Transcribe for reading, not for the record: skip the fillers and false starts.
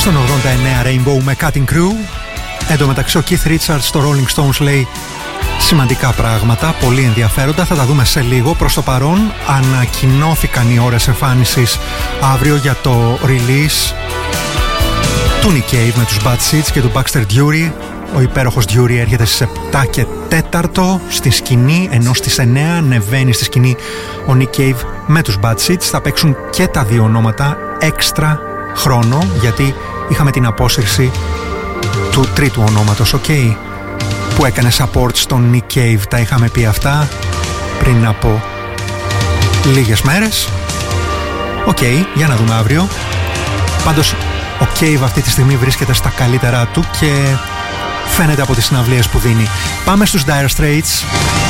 Στον 89 Rainbow με Cutting Crew. Εν τω μεταξύ ο Keith Richards στο Rolling Stones λέει σημαντικά πράγματα, πολύ ενδιαφέροντα, θα τα δούμε σε λίγο. Προς το παρόν ανακοινώθηκαν οι ώρες εμφάνισης αύριο για το release του Nick Cave με τους Bad Seeds και του Baxter Dury. Ο υπέροχος Dury έρχεται στις 7 και 4 στη σκηνή, ενώ στις 9 ανεβαίνει στη σκηνή ο Nick Cave με τους Bad Seeds. Θα παίξουν και τα δύο ονόματα έξτρα χρόνο, γιατί είχαμε την απόσυρση του τρίτου ονόματος, ok, που έκανε support στον Nick Cave. Τα είχαμε πει αυτά πριν από λίγες μέρες. Ok, για να δούμε αύριο. Πάντως ο Cave αυτή τη στιγμή βρίσκεται στα καλύτερά του και φαίνεται από τις συναυλίες που δίνει. Πάμε στους Dire Straits.